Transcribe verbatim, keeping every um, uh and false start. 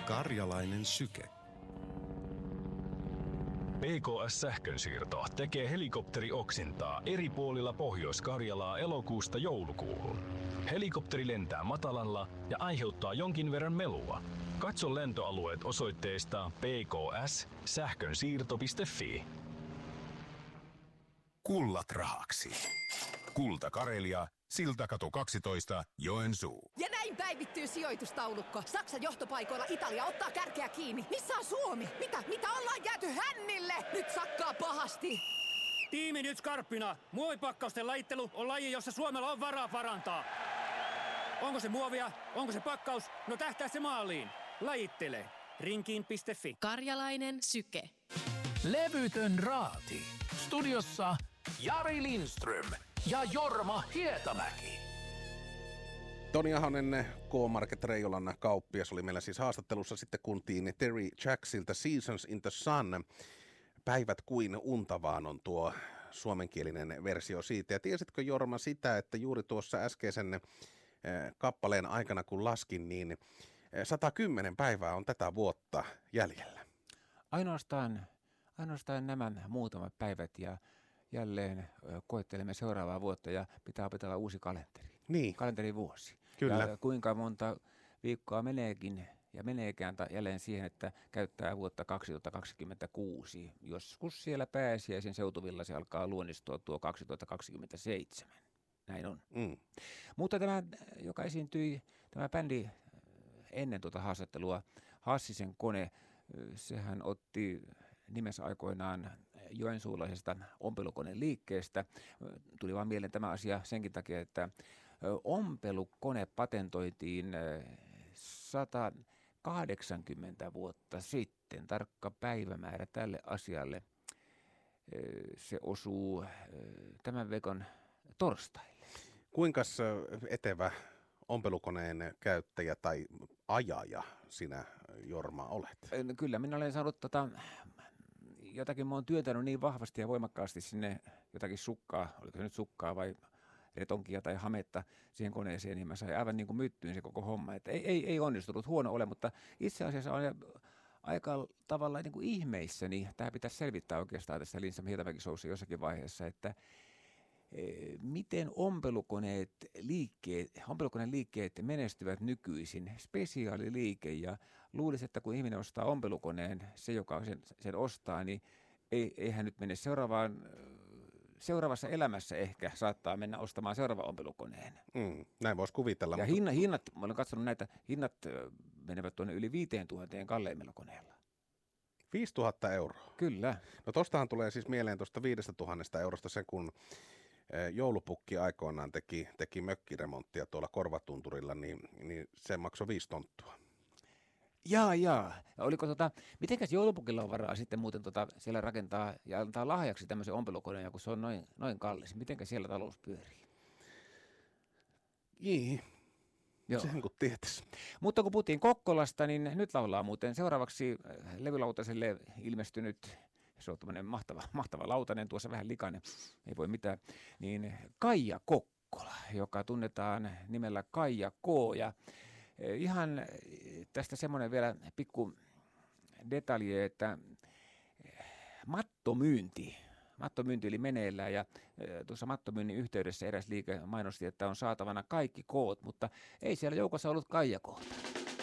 Karjalainen syke. P K S-sähkönsiirto tekee helikopterioksintaa eri puolilla Pohjois-Karjalaa elokuusta joulukuuhun. Helikopteri lentää matalalla ja aiheuttaa jonkin verran melua. Katso lentoalueet osoitteesta p k s sähkönsiirto piste f i. Kullat rahaksi. Kulta Karelia, Siltakatu kaksitoista, Joensuu. Ja näin päivittyy sijoitustaulukko. Saksan johtopaikoilla Italia ottaa kärkeä kiinni. Missä on Suomi? Mitä? Mitä ollaan jääty hännille? Nyt sakkaa pahasti. Tiimi nyt skarppina. Muovipakkausten lajittelu on laji, jossa Suomella on varaa parantaa. Onko se muovia? Onko se pakkaus? No tähtää se maaliin. Lajittele. Rinkiin piste f i. Karjalainen syke. Levytön raati. Studiossa Jari Lindström ja Jorma Hietamäki. Toni Ahonen, K-Market Reijolan kauppias, oli meillä siis haastattelussa. Sitten kuultiin Terry Jacksilta Seasons in the Sun. Päivät kuin unta vaan on tuo suomenkielinen versio siitä. Ja tiesitkö, Jorma, sitä, että juuri tuossa äskeisen kappaleen aikana, kun laskin, niin sata kymmenen päivää on tätä vuotta jäljellä. Ainoastaan, ainoastaan nämä muutamat päivät ja jälleen koettelemme seuraavaa vuotta ja pitää opetella uusi kalenteri. Niin. Kalenterivuosi. Kyllä. Ja kuinka monta viikkoa meneekin ja meneekään jälleen siihen, että käyttää vuotta kaksituhattakaksikymmentäkuusi. Joskus siellä pääsiäisen seutuvilla se alkaa luonnistua tuo kaksituhattakaksikymmentäseitsemän. Näin on. Mm. Mutta tämä, joka esiintyi, tämä bändi ennen tuota haastattelua, Hassisen kone, sehän otti nimensä aikoinaan joensuulaisesta ompelukoneen liikkeestä. Tuli vaan mieleen tämä asia senkin takia, että ompelukone patentoitiin sata kahdeksankymmentä vuotta sitten. Tarkka päivämäärä tälle asialle. Se osuu tämän viikon torstaille. Kuinkas etevä ompelukoneen käyttäjä tai ajaja sinä, Jorma, olet? Kyllä, minä olen saanut tota, jotakin, mä oon työtänyt niin vahvasti ja voimakkaasti sinne jotakin sukkaa, oliko se nyt sukkaa vai retonkia tai hametta siihen koneeseen, niin mä sain aivan niin kuin myttyyn se koko homma. Että ei, ei, ei onnistunut, huono ole, mutta itse asiassa on aika tavallaan niin kuin ihmeissä, niin tämä pitäisi selvittää oikeastaan tässä Lindström Hietamäki Showssa jossakin vaiheessa, että miten ompelukoneet liikkeet, ompelukoneen liikkeet menestyvät nykyisin, spesiaaliliike, ja luulisi, että kun ihminen ostaa ompelukoneen, se joka sen, sen ostaa, niin ei, ei hän nyt mene seuraavaan, seuraavassa elämässä ehkä saattaa mennä ostamaan seuraavan ompelukoneen. Mm, näin voisi kuvitella. Ja mutta... hinnat, hinnat, mä olen katsonut näitä, hinnat menevät tuonne yli viisituhatta kalleimmilla koneilla. viisituhatta euroa? Kyllä. No tostahan tulee siis mieleen tuosta viisituhatta eurosta se, kun joulupukki aikoinaan teki, teki mökkiremonttia tuolla Korvatunturilla, niin, niin se maksoi viisi tonttua. Jaa, jaa. Oliko tota, mitenkäs joulupukilla on varaa sitten muuten tota, siellä rakentaa ja antaa lahjaksi tämmöisen ompelukoneen, kun se on noin, noin kallis? Mitenkä siellä talous pyörii? Jii, joo. Sehän kun tietäisi. Mutta kun puhuttiin Kokkolasta, niin nyt laulaa muuten seuraavaksi levylautaselle ilmestynyt, se on tämmöinen mahtava, mahtava lautanen, tuossa vähän likainen, ei voi mitään, niin Kaija Kokkola, joka tunnetaan nimellä Kaija K. Ja ihan tästä semmoinen vielä pikku detalje, että mattomyynti, mattomyynti oli meneillään ja tuossa mattomyynnin yhteydessä eräs liike mainosti, että on saatavana kaikki koot, mutta ei siellä joukossa ollut Kaija K:ta.